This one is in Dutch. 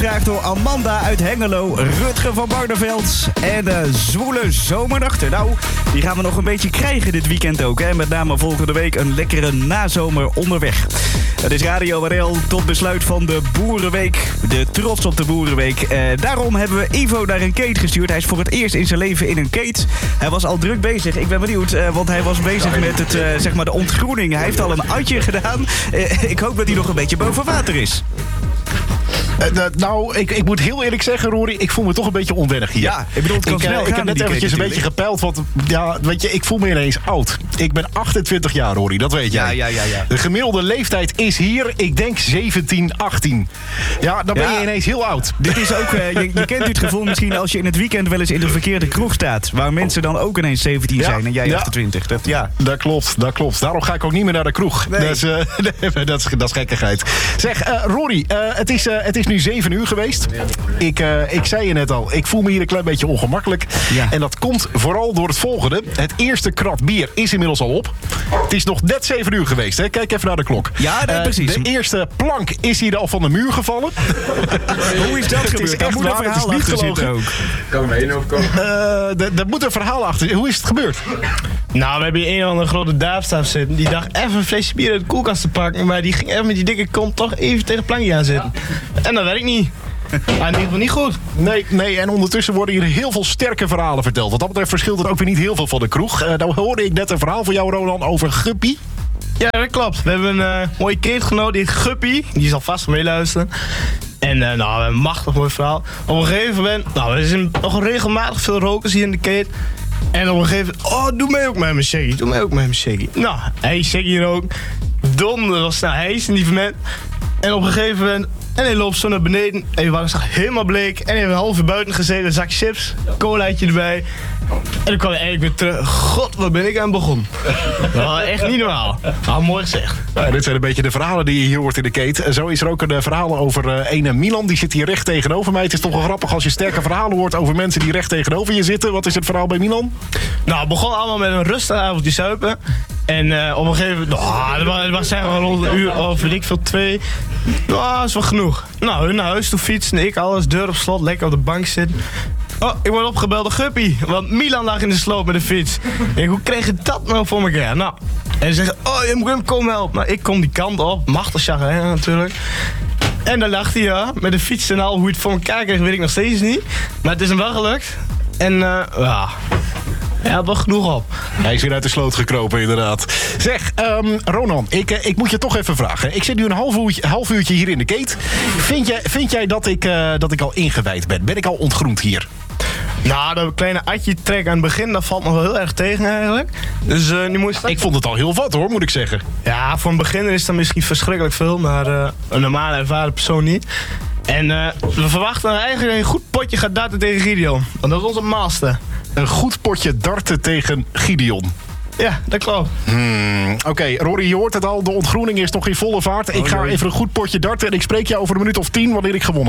Gevraagd door Amanda uit Hengelo, Rutger van Barneveld en de zwoele zomernachten. Nou, die gaan we nog een beetje krijgen dit weekend ook. Hè? Met name volgende week een lekkere nazomer onderweg. Het is Radio RL tot besluit van de Boerenweek. De trots op de Boerenweek. Daarom hebben we Ivo naar een keet gestuurd. Hij is voor het eerst in zijn leven in een keet. Hij was al druk bezig. Ik ben benieuwd, want hij was bezig met het, zeg maar de ontgroening. Hij heeft al een uitje gedaan. Ik hoop dat hij nog een beetje boven water is. Ik moet heel eerlijk zeggen, Rory, ik voel me toch een beetje onwennig hier. Ja, ik bedoel, het kan snel gaan. Ik heb net eventjes een beetje gepeild, want ja, weet je, ik voel me ineens oud. Ik ben 28 jaar, Rory, dat weet jij. Ja. De gemiddelde leeftijd is hier, ik denk 17, 18. Ja, dan ben je ineens heel oud. Dit is ook, je kent dit gevoel misschien als je in het weekend wel eens in de verkeerde kroeg staat. Waar mensen dan ook ineens 17 zijn en jij 28. Dat klopt. Daarom ga ik ook niet meer naar de kroeg. Nee. Dat is gekkigheid. Zeg, Rory, het is nu 7 uur geweest. Ik zei je net al, ik voel me hier een klein beetje ongemakkelijk. Ja. En dat komt vooral door het volgende. Het eerste krat bier is inmiddels al op. Het is nog net 7 uur geweest, hè? Kijk even naar de klok. Ja, nee, precies. De eerste plank is hier al van de muur gevallen. Hoe is dat gebeurd? Daar moet een verhaal achter zitten ook. Kan er een opkomen? Daar moet een verhaal achter zitten. Hoe is het gebeurd? Nou, we hebben hier een of andere grote duifstaaf zitten. Die dacht even een flesje bier uit de koelkast te pakken. Maar die ging even met die dikke kont toch even tegen het plankje aan zitten. En dat werkt niet. Maar in ieder geval niet goed. Nee, en ondertussen worden hier heel veel sterke verhalen verteld. Wat dat betreft verschilt het ook weer niet heel veel van de kroeg. Nou hoorde ik net een verhaal van jou, Roland, over Guppy. Ja, dat klopt. We hebben een mooie keetgenoot, die heet Guppy. Die zal vast meeluisteren. En een machtig mooi verhaal. Op een gegeven moment, er zijn nog regelmatig veel rokers hier in de keet. En op een gegeven moment, doe mij ook met mijn shaggy. Nou, hij shaggy er ook. Donder was hij is een lieve man. En op een gegeven moment, en hij loopt zo naar beneden. En hij was helemaal bleek. En hij heeft een half uur buiten gezeten, een zak chips, colaatje erbij. En dan kwam hij eigenlijk weer terug. God, waar ben ik aan begonnen? Echt niet normaal. Mooi gezegd. Ja, dit zijn een beetje de verhalen die je hier hoort in de keet. Zo is er ook een verhaal over ene Milan. Die zit hier recht tegenover mij. Het is toch wel grappig als je sterke verhalen hoort over mensen die recht tegenover je zitten. Wat is het verhaal bij Milan? Nou, het begon allemaal met een rustig avondje zuipen. En op een gegeven moment, het was zeg maar rond een uur of weet ik veel, 2. Dat is wel genoeg. Nou, hun naar huis toe fietsen, ik alles, deur op slot, lekker op de bank zitten. Ik word opgebeld door Guppy, want Milan lag in de sloot met de fiets. En hoe kreeg je dat nou voor elkaar? Nou, en ze zeggen, je moet hem komen helpen. Nou, ik kom die kant op, machtig chagrin natuurlijk. En dan lag hij met de fiets en al. Hoe hij het voor elkaar kreeg, weet ik nog steeds niet. Maar het is hem wel gelukt. En hij had wel genoeg op. Hij is weer uit de sloot gekropen, inderdaad. Zeg, Ronan, ik moet je toch even vragen. Ik zit nu een half uurtje hier in de keet. Vind jij dat ik al ingewijd ben? Ben ik al ontgroend hier? Nou, dat kleine atje trek aan het begin, dat valt nog wel heel erg tegen eigenlijk. Dus nu moet je... Ik vond het al heel wat hoor, moet ik zeggen. Ja, voor een beginner is dat misschien verschrikkelijk veel, maar een normale ervaren persoon niet. En we verwachten eigenlijk een goed potje gaat darten tegen Gideon. Want dat is onze master. Een goed potje darten tegen Gideon. Ja, dat klopt. Oké, Rory, je hoort het al. De ontgroening is nog in volle vaart. Ik ga even een goed potje darten en ik spreek jou over een minuut of 10 wanneer ik gewonnen heb.